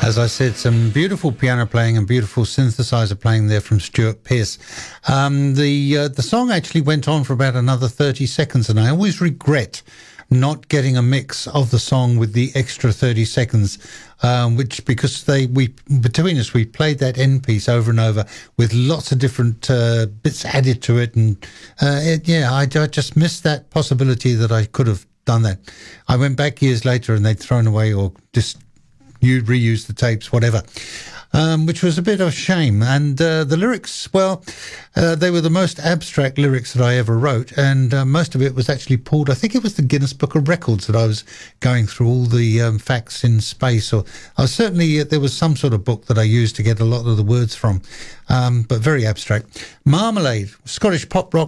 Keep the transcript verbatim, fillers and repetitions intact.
As I said, some beautiful piano playing and beautiful synthesizer playing there from Stuart Pearce. Um, the uh, the song actually went on for about another thirty seconds, and I always regret not getting a mix of the song with the extra thirty seconds, um, which because they we between us we played that end piece over and over with lots of different uh, bits added to it, and uh, it, yeah, I, I just missed that possibility that I could have done that. I went back years later and they'd thrown away or just you reuse the tapes, whatever, um, which was a bit of a shame. And uh, the lyrics, well, uh, they were the most abstract lyrics that I ever wrote, and uh, most of it was actually pulled, I think it was the Guinness Book of Records that I was going through all the um, facts in space, or I was certainly, uh, there was some sort of book that I used to get a lot of the words from, um, but very abstract. Marmalade, Scottish pop rock